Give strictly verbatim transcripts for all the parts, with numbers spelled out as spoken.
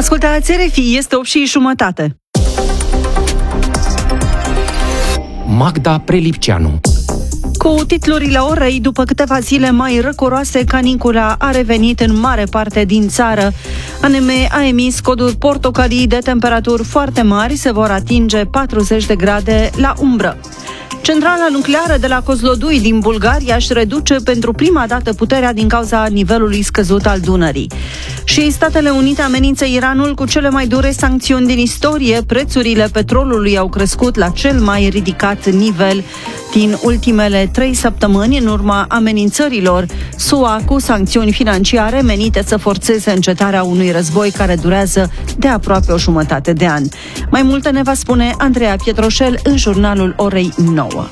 Ascultați R F I, este opt și jumătate. Magda Prelipceanu. Cu titlurile orei, după câteva zile mai răcoroase, canicula a revenit în mare parte din țară. A N M a emis coduri portocalii de temperaturi foarte mari, se vor atinge patruzeci de grade la umbră. Centrala nucleară de la Kozlodui din Bulgaria își reduce pentru prima dată puterea din cauza nivelului scăzut al Dunării. Și Statele Unite amenință Iranul cu cele mai dure sancțiuni din istorie. Prețurile petrolului au crescut la cel mai ridicat nivel din ultimele trei săptămâni în urma amenințărilor S U A cu sancțiuni financiare menite să forțeze încetarea unui război care durează de aproape o jumătate de an. Mai multe ne va spune Andreea Pietroșel în jurnalul orei nouă.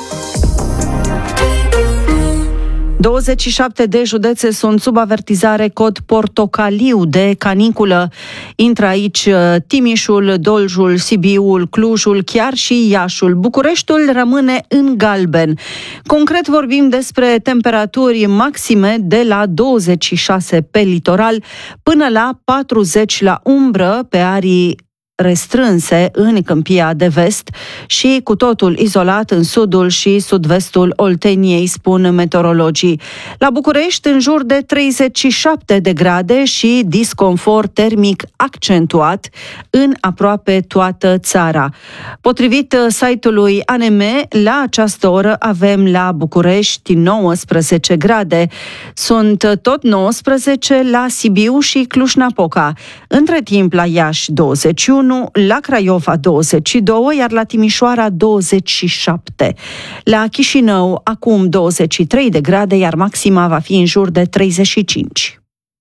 douăzeci și șapte de județe sunt sub avertizare cod portocaliu de caniculă. Intră aici Timișul, Doljul, Sibiul, Clujul, chiar și Iașul. Bucureștiul rămâne în galben. Concret vorbim despre temperaturi maxime de la douăzeci și șase pe litoral până la patruzeci la umbră pe arii restrânse în Câmpia de Vest și cu totul izolat în sudul și sud-vestul Olteniei, spun meteorologii. La București, în jur de treizeci și șapte de grade și disconfort termic accentuat în aproape toată țara. Potrivit site-ului A N M, la această oră avem la București nouăsprezece grade. Sunt tot nouăsprezece la Sibiu și Cluj-Napoca. Între timp la Iași douăzeci și unu, la Craiova douăzeci și doi, iar la Timișoara douăzeci și șapte. La Chișinău acum douăzeci și trei de grade, iar maxima va fi în jur de treizeci și cinci.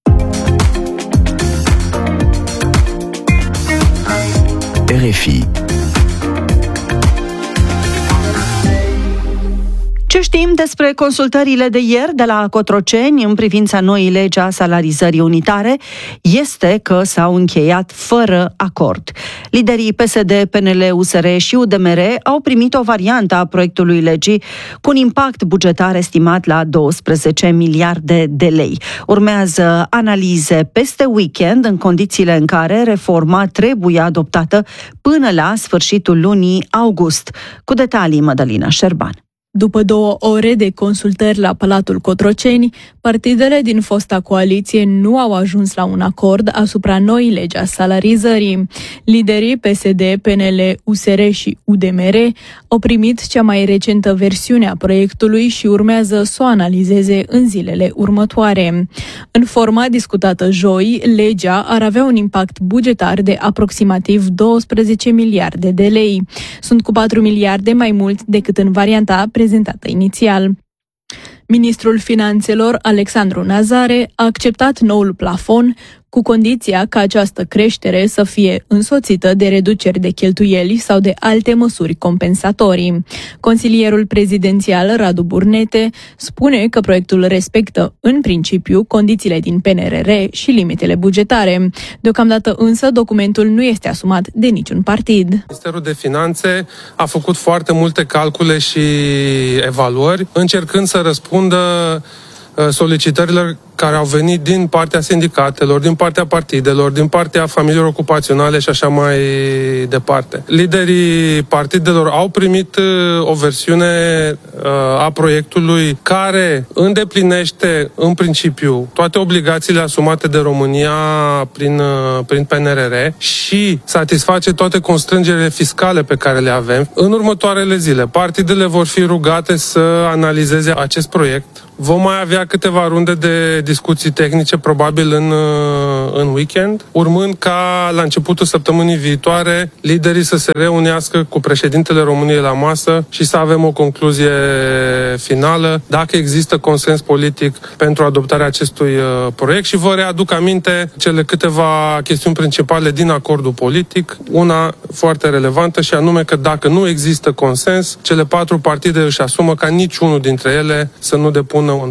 R F I. Ce știm despre consultările de ieri de la Cotroceni în privința noii legi a salarizării unitare este că s-au încheiat fără acord. Liderii P S D, P N L, U S R și U D M R au primit o variantă a proiectului legii cu un impact bugetar estimat la douăsprezece miliarde de lei. Urmează analize peste weekend, în condițiile în care reforma trebuie adoptată până la sfârșitul lunii august. Cu detalii, Mădălina Șerban. După două ore de consultări la Palatul Cotroceni, partidele din fosta coaliție nu au ajuns la un acord asupra noii legi a salarizării. Liderii P S D, P N L, U S R și U D M R au primit cea mai recentă versiune a proiectului și urmează să o analizeze în zilele următoare. În forma discutată joi, legea ar avea un impact bugetar de aproximativ douăsprezece miliarde de lei. Sunt cu patru miliarde mai mult decât în varianta prezentată inițial. Ministrul Finanțelor, Alexandru Nazare, a acceptat noul plafon cu condiția ca această creștere să fie însoțită de reduceri de cheltuieli sau de alte măsuri compensatorii. Consilierul prezidențial, Radu Burnete, spune că proiectul respectă, în principiu, condițiile din P N R R și limitele bugetare. Deocamdată însă, documentul nu este asumat de niciun partid. Ministerul de Finanțe a făcut foarte multe calcule și evaluări, încercând să răspundă solicitărilor care au venit din partea sindicatelor, din partea partidelor, din partea familiilor ocupaționale și așa mai departe. Liderii partidelor au primit o versiune a proiectului care îndeplinește în principiu toate obligațiile asumate de România prin, prin P N R R și satisface toate constrângerile fiscale pe care le avem. În următoarele zile, partidele vor fi rugate să analizeze acest proiect. Vom mai avea câteva runde de discuții tehnice, probabil în, în weekend, urmând ca la începutul săptămânii viitoare liderii să se reunească cu președintele României la masă și să avem o concluzie finală, dacă există consens politic pentru adoptarea acestui proiect. Și vă readuc aminte cele câteva chestiuni principale din acordul politic, una foarte relevantă și anume că dacă nu există consens, cele patru partide își asumă ca niciunul dintre ele să nu depună un proiect.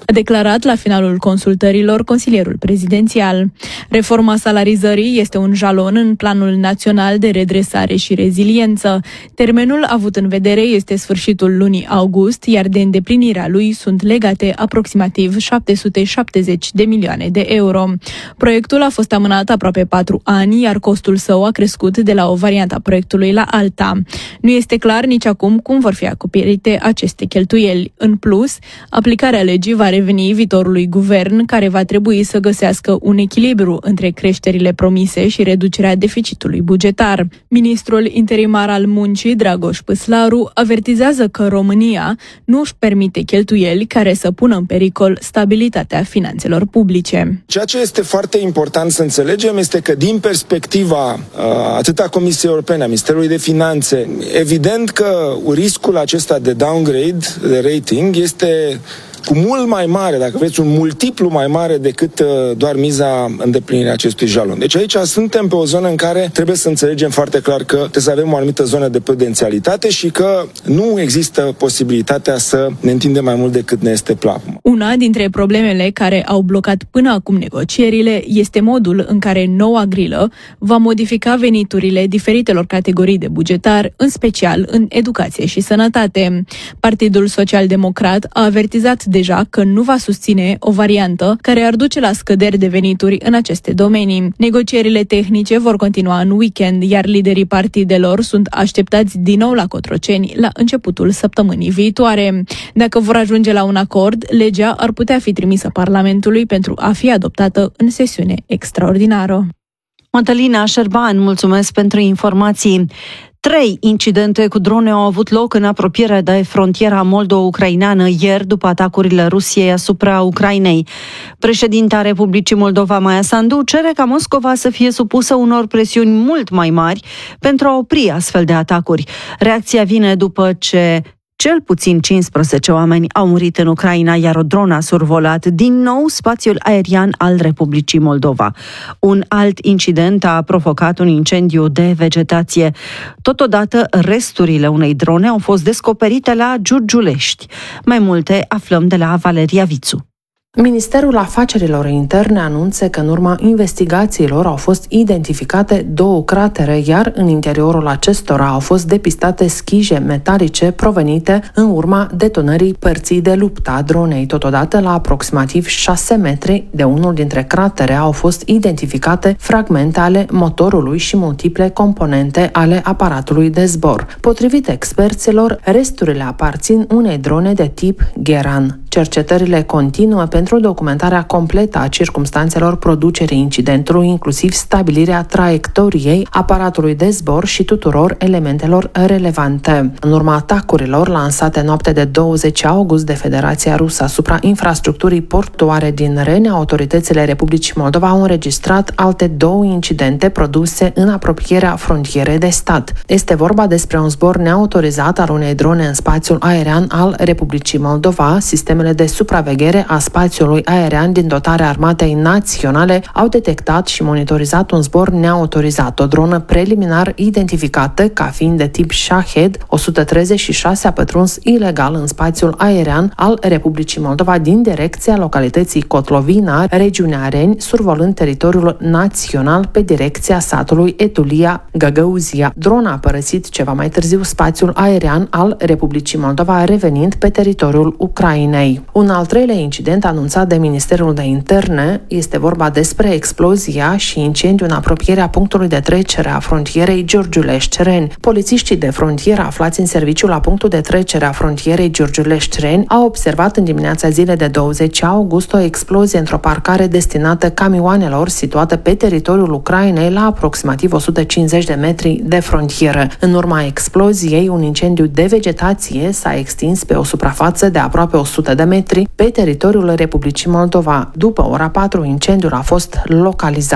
a declarat la finalul consultărilor consilierul prezidențial. Reforma salarizării este un jalon în Planul Național de Redresare și Reziliență. Termenul avut în vedere este sfârșitul lunii august, iar de îndeplinirea lui sunt legate aproximativ șapte sute șaptezeci de milioane de euro. Proiectul a fost amânat aproape patru ani, iar costul său a crescut de la o variantă a proiectului la alta. Nu este clar nici acum cum vor fi acoperite aceste cheltuieli. În plus, aplicarea legii va reveni viitorului guvern, care va trebui să găsească un echilibru între creșterile promise și reducerea deficitului bugetar. Ministrul interimar al muncii, Dragoș Păslaru, avertizează că România nu își permite cheltuieli care să pună în pericol stabilitatea finanțelor publice. Ceea ce este foarte important să înțelegem este că din perspectiva atât a Comisiei Europene, a Ministerului de Finanțe, evident că riscul acesta de downgrade, de rating, este cu mult mai mare, dacă vreți, un multiplu mai mare decât uh, doar miza îndeplinirii acestui jalon. Deci aici suntem pe o zonă în care trebuie să înțelegem foarte clar că trebuie să avem o anumită zonă de prudențialitate și că nu există posibilitatea să ne întindem mai mult decât ne este plac. Una dintre problemele care au blocat până acum negocierile este modul în care noua grilă va modifica veniturile diferitelor categorii de bugetar, în special în educație și sănătate. Partidul Social-Democrat a avertizat deja că nu va susține o variantă care ar duce la scăderi de venituri în aceste domenii. Negocierile tehnice vor continua în weekend, iar liderii partidelor sunt așteptați din nou la Cotroceni la începutul săptămânii viitoare. Dacă vor ajunge la un acord, legea ar putea fi trimisă Parlamentului pentru a fi adoptată în sesiune extraordinară. Mădălina Șerban, mulțumesc pentru informații. Trei incidente cu drone au avut loc în apropiere de frontiera moldo-ucraineană ieri după atacurile Rusiei asupra Ucrainei. Președinta Republicii Moldova, Maia Sandu, cere ca Moscova să fie supusă unor presiuni mult mai mari pentru a opri astfel de atacuri. Reacția vine după ce cel puțin cincisprezece oameni au murit în Ucraina, iar o dronă a survolat din nou spațiul aerian al Republicii Moldova. Un alt incident a provocat un incendiu de vegetație. Totodată, resturile unei drone au fost descoperite la Giurgiulești. Mai multe aflăm de la Valeria Vițu. Ministerul Afacerilor Interne anunță că în urma investigațiilor au fost identificate două cratere, iar în interiorul acestora au fost depistate schije metalice provenite în urma detonării părții de luptă a dronei. Totodată, la aproximativ șase metri de unul dintre cratere au fost identificate fragmente ale motorului și multiple componente ale aparatului de zbor. Potrivit experților, resturile aparțin unei drone de tip Geran. Cercetările continuă pentru documentarea completă a circumstanțelor producerii incidentului, inclusiv stabilirea traiectoriei aparatului de zbor și tuturor elementelor relevante. În urma atacurilor lansate noaptea de douăzeci august de Federația Rusă asupra infrastructurii portuare din Reni, autoritățile Republicii Moldova au înregistrat alte două incidente produse în apropierea frontierei de stat. Este vorba despre un zbor neautorizat al unei drone în spațiul aerian al Republicii Moldova. Sistemele de supraveghere a spațiului aerian din dotarea Armatei Naționale au detectat și monitorizat un zbor neautorizat. O dronă preliminar identificată ca fiind de tip Shahed o sută treizeci și șase a pătruns ilegal în spațiul aerian al Republicii Moldova din direcția localității Kotlovina, regiunea Reni, survolând teritoriul național pe direcția satului Etulia Găgăuzia. Drona a părăsit ceva mai târziu spațiul aerian al Republicii Moldova, revenind pe teritoriul Ucrainei. Un al treilea incident anunțat de Ministerul de Interne este vorba despre explozia și incendiu în apropierea punctului de trecere a frontierei Giurgiulești-Reni. Polițiștii de frontieră aflați în serviciu la punctul de trecere a frontierei Giurgiulești-Reni au observat în dimineața zilei de douăzeci august o explozie într-o parcare destinată camioanelor situată pe teritoriul Ucrainei la aproximativ o sută cincizeci de metri de frontieră. În urma exploziei, un incendiu de vegetație s-a extins pe o suprafață de aproape o sută de metri pe teritoriul Republicii Moldova. După ora patru, incendiul a fost localizat.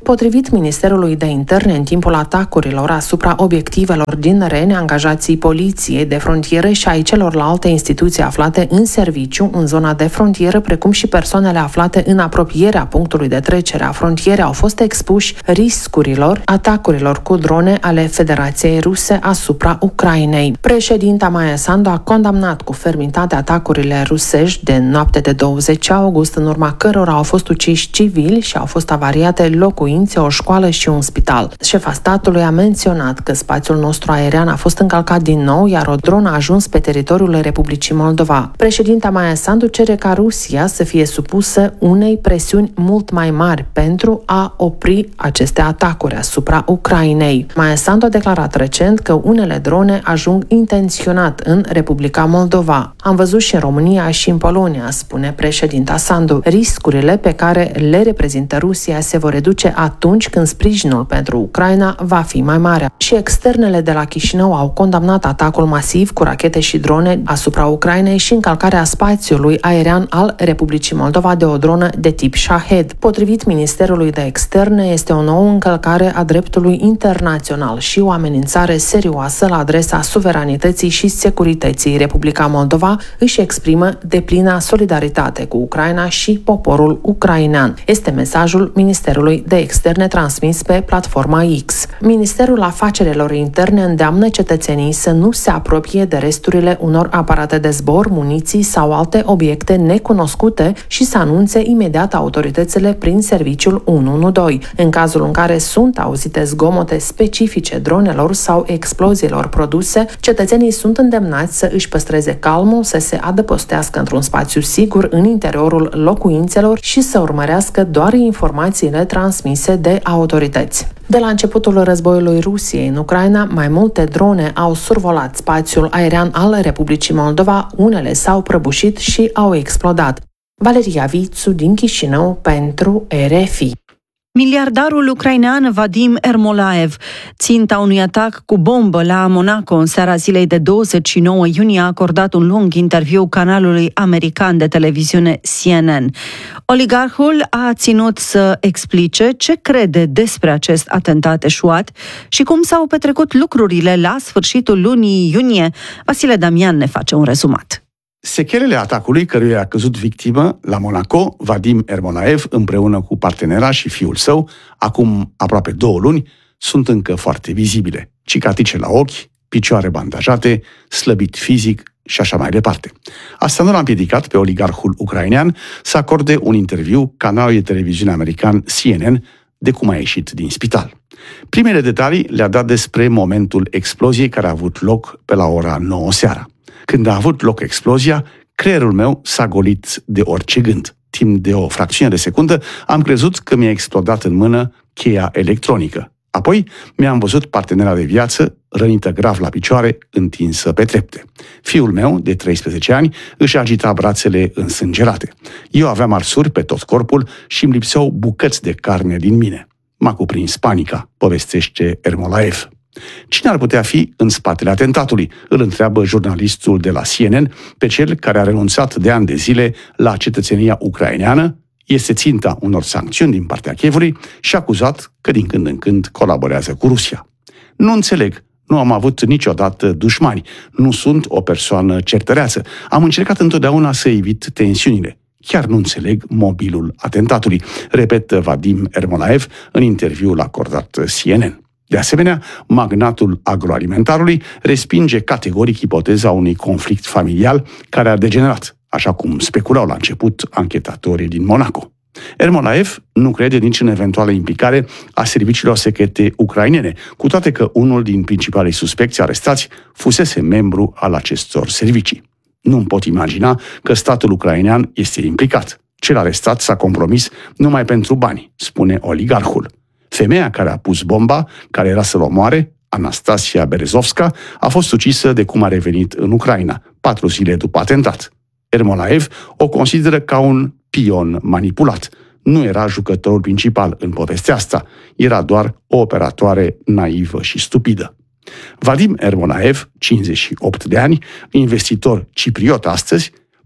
Potrivit Ministerului de Interne, în timpul atacurilor asupra obiectivelor din Reni, angajații poliției de frontieră și ai celorlalte instituții aflate în serviciu în zona de frontieră, precum și persoanele aflate în apropierea punctului de trecere a frontierei, au fost expuși riscurilor atacurilor cu drone ale Federației Ruse asupra Ucrainei. Președinta Maia Sandu a condamnat cu fermitate atacurile rusești de noapte de douăzeci august, în urma cărora au fost uciși civili și au fost avariate locuințe, o școală și un spital. Șefa statului a menționat că spațiul nostru aerian a fost încălcat din nou, iar o dronă a ajuns pe teritoriul Republicii Moldova. Președinta Maia Sandu cere ca Rusia să fie supusă unei presiuni mult mai mari pentru a opri aceste atacuri asupra Ucrainei. Maia Sandu a declarat recent că unele drone ajung intenționat în Republica Moldova. Am văzut și în România și în Polonia, spune președinta Sandu. Riscurile pe care le reprezintă Rusia se vor reduce atunci când sprijinul pentru Ucraina va fi mai mare. Și externele de la Chișinău au condamnat atacul masiv cu rachete și drone asupra Ucrainei și încălcarea spațiului aerian al Republicii Moldova de o dronă de tip Shahed. Potrivit Ministerului de Externe, este o nouă încălcare a dreptului internațional și o amenințare serioasă la adresa suveranității și securității. Republica Moldova își exprimă deplina solidaritate cu Ucraina și poporul ucrainean. Este mesajul Ministerului de Externe transmis pe platforma X. Ministerul Afacerilor Interne îndeamnă cetățenii să nu se apropie de resturile unor aparate de zbor, muniții sau alte obiecte necunoscute și să anunțe imediat autoritățile prin serviciul unu unu doi. În cazul în care sunt auzite zgomote specifice dronelor sau exploziilor produse, cetățenii sunt îndemnați să își păstreze calmul, să se adăpostească într-un spațiu sigur în interiorul locuințelor și să urmărească doar informațiile transmise de autorități. De la începutul războiului Rusiei în Ucraina, mai multe drone au survolat spațiul aerian al Republicii Moldova, unele s-au prăbușit și au explodat. Valeria Vițu din Chișinău pentru R F I. Miliardarul ucrainean Vadim Ermolaev, ținta unui atac cu bombă la Monaco în seara zilei de douăzeci și nouă iunie, a acordat un lung interviu canalului american de televiziune C N N. Oligarhul a ținut să explice ce crede despre acest atentat eșuat și cum s-au petrecut lucrurile la sfârșitul lunii iunie. Vasile Damian ne face un rezumat. Sechelele atacului, căruia a căzut victimă la Monaco, Vadim Ermolaev, împreună cu partenera și fiul său, acum aproape două luni, sunt încă foarte vizibile. Cicatrice la ochi, picioare bandajate, slăbit fizic și așa mai departe. Asta nu l-a împiedicat pe oligarhul ucrainean să acorde un interviu canalului de televiziune american C N N de cum a ieșit din spital. Primele detalii le-a dat despre momentul exploziei care a avut loc pe la ora nouă seara. Când a avut loc explozia, creierul meu s-a golit de orice gând. Timp de o fracțiune de secundă am crezut că mi-a explodat în mână cheia electronică. Apoi mi-am văzut partenera de viață, rănită grav la picioare, întinsă pe trepte. Fiul meu, de treisprezece ani, își agita brațele însângerate. Eu aveam arsuri pe tot corpul și îmi lipseau bucăți de carne din mine. M-a cuprins panica, povestește Ermolaev. Cine ar putea fi în spatele atentatului? Îl întreabă jurnalistul de la C N N pe cel care a renunțat de ani de zile la cetățenia ucraineană, este ținta unor sancțiuni din partea Kievului și acuzat că din când în când colaborează cu Rusia. Nu înțeleg, nu am avut niciodată dușmani, nu sunt o persoană certăreață. Am încercat întotdeauna să evit tensiunile. Chiar nu înțeleg mobilul atentatului, repetă Vadim Ermolaev în interviul acordat C N N. De asemenea, magnatul agroalimentarului respinge categoric ipoteza unui conflict familial care a degenerat, așa cum speculau la început anchetatorii din Monaco. Ermolaev nu crede nici în eventuală implicare a serviciilor secrete ucrainene, cu toate că unul din principalii suspecți arestați fusese membru al acestor servicii. Nu-mi pot imagina că statul ucrainean este implicat. Cel arestat s-a compromis numai pentru bani, spune oligarhul. Femeia care a pus bomba, care era să-l omoare, Anastasia Berezovska, a fost ucisă de cum a revenit în Ucraina, patru zile după atentat. Ermolaev o consideră ca un pion manipulat. Nu era jucătorul principal în povestea asta, era doar o operatoare naivă și stupidă. Vadim Ermolaev, cincizeci și opt de ani, investitor cipriot astăzi,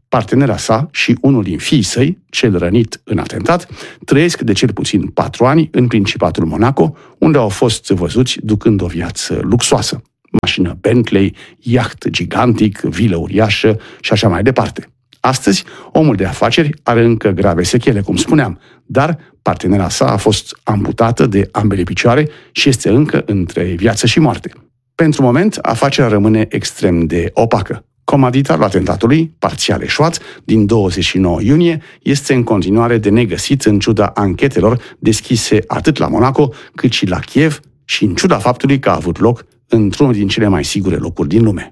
Partenera sa și unul din fiii săi, cel rănit în atentat, trăiesc de cel puțin patru ani în Principatul Monaco, unde au fost văzuți ducând o viață luxoasă. Mașină Bentley, iaht gigantic, vilă uriașă și așa mai departe. Astăzi, omul de afaceri are încă grave sechele, cum spuneam, dar partenera sa a fost amputată de ambele picioare și este încă între viață și moarte. Pentru moment, afacerea rămâne extrem de opacă. Comanditarul atentatului, parțial eșuat, din douăzeci și nouă iunie, este în continuare de negăsit în ciuda anchetelor deschise atât la Monaco cât și la Kiev și în ciuda faptului că a avut loc într-unul din cele mai sigure locuri din lume.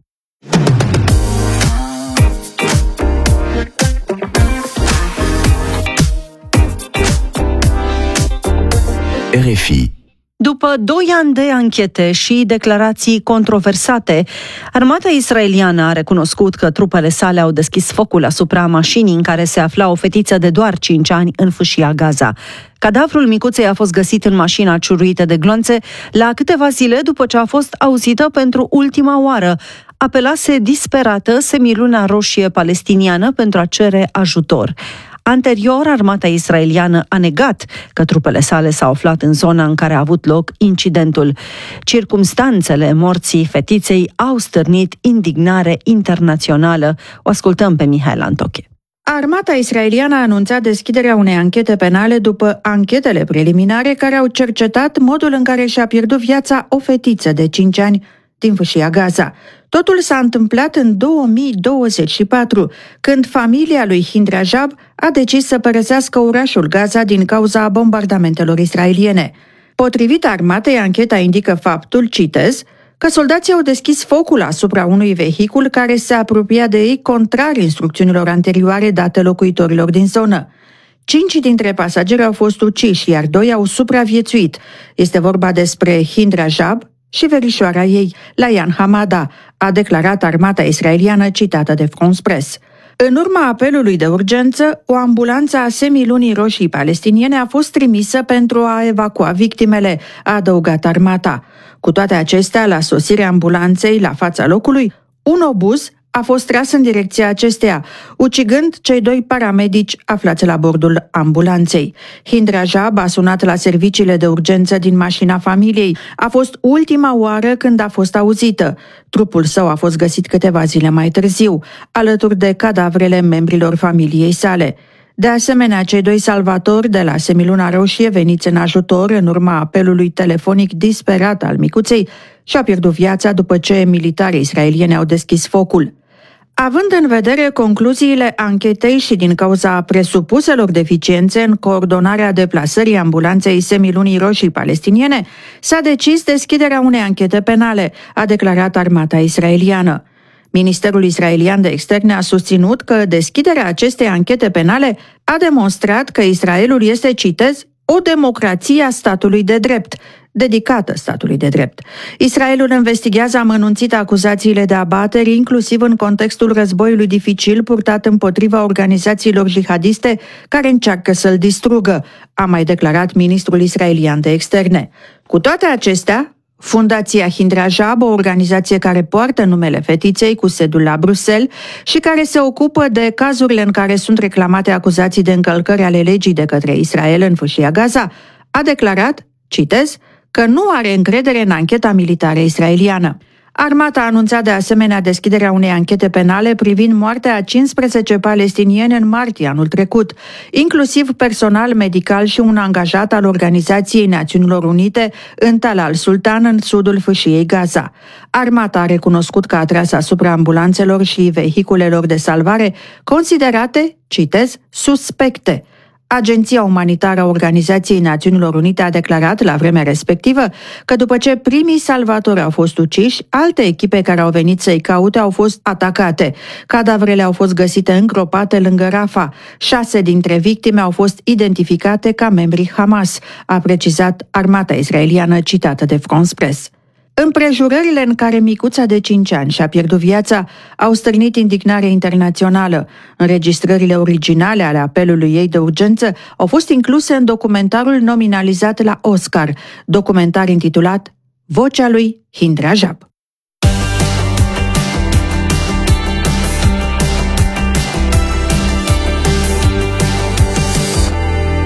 R F I. După doi ani de anchete și declarații controversate, armata israeliană a recunoscut că trupele sale au deschis focul asupra mașinii în care se afla o fetiță de doar cinci ani în fâșia Gaza. Cadavrul micuței a fost găsit în mașina ciuruită de glonțe la câteva zile după ce a fost auzită pentru ultima oară. Apelase disperată Semiluna Roșie Palestiniană pentru a cere ajutor. Anterior, armata israeliană a negat că trupele sale s-au aflat în zona în care a avut loc incidentul. Circumstanțele morții fetiței au stârnit indignare internațională. O ascultăm pe Mihaela Antoche. Armata israeliană a anunțat deschiderea unei anchete penale după anchetele preliminare care au cercetat modul în care și-a pierdut viața o fetiță de cinci ani din fâșia Gaza. Totul s-a întâmplat în două mii douăzeci și patru, când familia lui Hind Rajab a decis să părăsească orașul Gaza din cauza bombardamentelor israeliene. Potrivit armatei, ancheta indică faptul, citez, că soldații au deschis focul asupra unui vehicul care se apropia de ei contrar instrucțiunilor anterioare date locuitorilor din zonă. Cinci dintre pasageri au fost uciși, iar doi au supraviețuit. Este vorba despre Hind Rajab și verișoara ei, Layan Hamada, a declarat armata israeliană citată de France Press. În urma apelului de urgență, o ambulanță a Semilunii Roșii Palestiniene a fost trimisă pentru a evacua victimele, a adăugat armata. Cu toate acestea, la sosirea ambulanței la fața locului, un obuz a fost tras în direcția acesteia, ucigând cei doi paramedici aflați la bordul ambulanței. Hind Rajab a sunat la serviciile de urgență din mașina familiei. A fost ultima oară când a fost auzită. Trupul său a fost găsit câteva zile mai târziu, alături de cadavrele membrilor familiei sale. De asemenea, cei doi salvatori de la Semiluna Roșie, veniți în ajutor în urma apelului telefonic disperat al micuței, și-a pierdut viața după ce militarii israelieni au deschis focul. Având în vedere concluziile anchetei și din cauza presupuselor deficiențe în coordonarea deplasării ambulanței Semilunii Roșii Palestiniene, s-a decis deschiderea unei anchete penale, a declarat armata israeliană. Ministerul israelian de externe a susținut că deschiderea acestei anchete penale a demonstrat că Israelul este, citez, o democrație a statului de drept, dedicată statului de drept. Israelul investigează amănunțit acuzațiile de abateri, inclusiv în contextul războiului dificil purtat împotriva organizațiilor jihadiste care încearcă să-l distrugă, a mai declarat ministrul israelian de externe. Cu toate acestea, Fundația Hind Rajab, o organizație care poartă numele fetiței cu sediul la Bruxelles și care se ocupă de cazurile în care sunt reclamate acuzații de încălcări ale legii de către Israel în fâșia Gaza, a declarat, citez, că nu are încredere în ancheta militară israeliană. Armata a anunțat de asemenea deschiderea unei anchete penale privind moartea a cincisprezece palestinieni în martie anul trecut, inclusiv personal medical și un angajat al Organizației Națiunilor Unite în Tal al-Sultan, în sudul fâșiei Gaza. Armata a recunoscut că a tras asupra ambulanțelor și vehiculelor de salvare considerate, citez, suspecte. Agenția umanitară a Organizației Națiunilor Unite a declarat la vremea respectivă că după ce primii salvatori au fost uciși, alte echipe care au venit să-i caute au fost atacate. Cadavrele au fost găsite îngropate lângă Rafah. Șase dintre victime au fost identificate ca membrii Hamas, a precizat armata israeliană citată de France Press. Împrejurările în care micuța de cinci ani și-a pierdut viața au stârnit indignare internațională. Înregistrările originale ale apelului ei de urgență au fost incluse în documentarul nominalizat la Oscar, documentar intitulat Vocea lui Hind Rajab.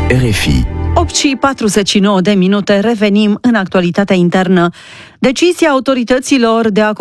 R F I. opt și patruzeci și nouă de minute, revenim în actualitatea internă. Decizia autorităților de a